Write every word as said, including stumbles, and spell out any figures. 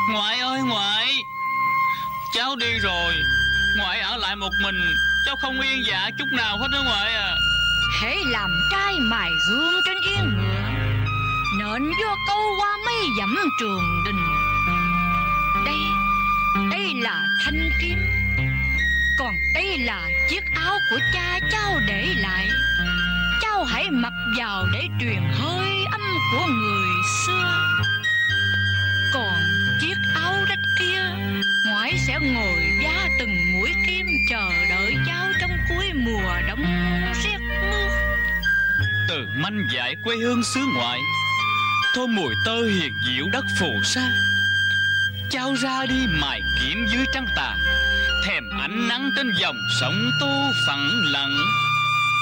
Ngoại ơi ngoại, cháu đi rồi, ngoại ở lại một mình, cháu không yên dạ chút nào hết đó ngoại à. Hễ làm trai mài gương trên yên ngựa, nện vô câu qua mấy dặm trường đình. Đây, đây là thanh kiếm, còn đây là chiếc áo của cha cháu để lại. Cháu hãy mặc vào để truyền hơi âm của người xưa. Còn chiếc áo rách kia, ngoại sẽ ngồi vá từng mũi kim chờ đợi cháu trong cuối mùa đông rét mướt. Từ manh dại quê hương xứ ngoại, thơm mùi tơ hiền diệu đất phù sa, cháu ra đi mài kiếm dưới trăng tà, thèm ánh nắng trên dòng sông Tô phẳng lặng.